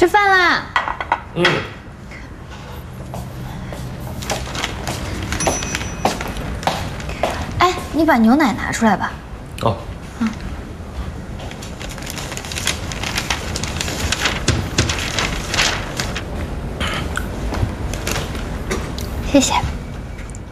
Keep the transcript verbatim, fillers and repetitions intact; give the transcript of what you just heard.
吃饭啦。嗯。哎，你把牛奶拿出来吧。 哦。嗯。 谢谢。